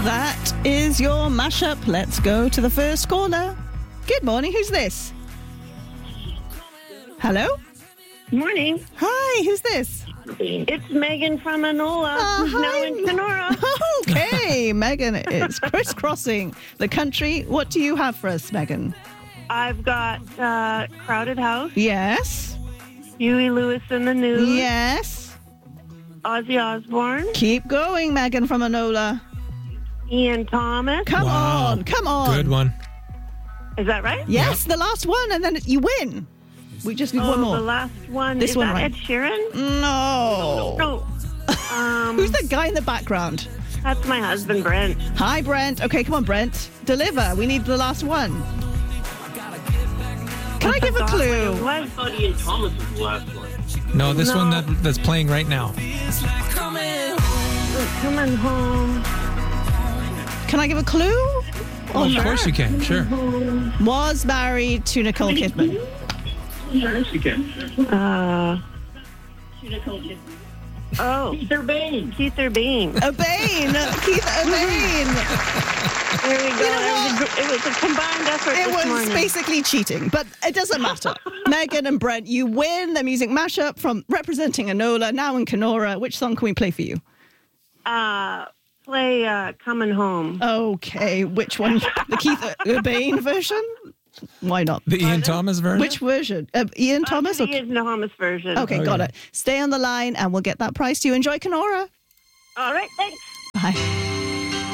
That is your mashup. Let's go to the first caller. Good morning. Who's this? Hello? Morning. Hi, who's this? It's Megan from Enola, who's now in Kenora. Okay, Megan, it's crisscrossing the country. What do you have for us, Megan? I've got Crowded House, Yes. Huey Lewis and the News, Yes. Ozzy Osbourne, Keep going, Megan from Enola. Ian Thomas. Come on. Good one. Is that right? Yes, the last one, and then you win. We just need one more. The last one. This is one, that right? Ed Sheeran? No. No. Who's the guy in the background? That's my husband, Brent. Hi, Brent. Okay, come on, Brent. Deliver. We need the last one. Can I give a clue? I thought Ian Thomas was the last one. No, this one that's playing right now. Coming home. Can I give a clue? Oh, of course you can. Sure. Was married to Nicole Kidman. Yes, you can. Oh. Keith Urban. Keith Urban. Keith Urban. There we go. You know It was a combined effort It this was morning. basically cheating, but it doesn't matter. Megan and Brent, you win the music mashup from representing Enola, now in Kenora. Which song can we play for you? Play Coming Home. Okay, which one? The Keith Urban version? Why not? The Ian Thomas version? Which version? Ian Thomas? The Ian Thomas version. Okay, got it. Stay on the line and we'll get that price to you. Enjoy Kenora. All right, thanks. Bye.